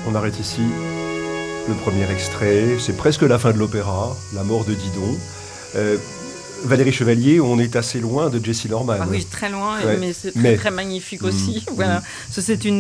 On arrête ici le premier extrait. C'est presque la fin de l'opéra, la mort de Didon. Valérie Chevalier, on est assez loin de Jessie Norman. Ah oui, très loin, Ouais. mais c'est très, très magnifique aussi. Voilà. C'est une